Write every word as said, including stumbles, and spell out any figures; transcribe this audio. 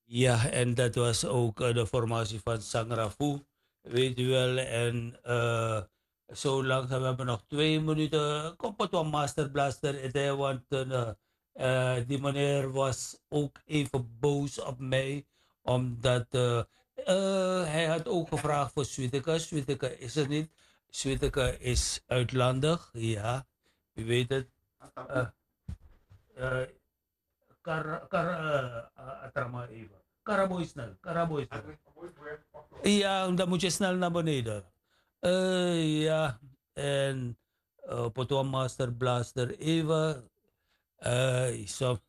Ja, en dat was ook eh, de formatie van Sangrafu, weet u wel. En eh zo langzaam, we hebben nog twee minuten. Kom op, wat Master Blaster, eh, want eh, eh, die meneer was ook even boos op mij, omdat eh, eh, hij had ook gevraagd voor Sweetica. Sweetica is er niet. Sweetica is uitlandig, ja, u weet het. Eh, eh, kar, kar, uh, atrama even. Karaboy snel, karaboy snel. Ja, dan moet je snel naar beneden. Eh, ja, en uh, Potwa Master Blaster even. eh, zo,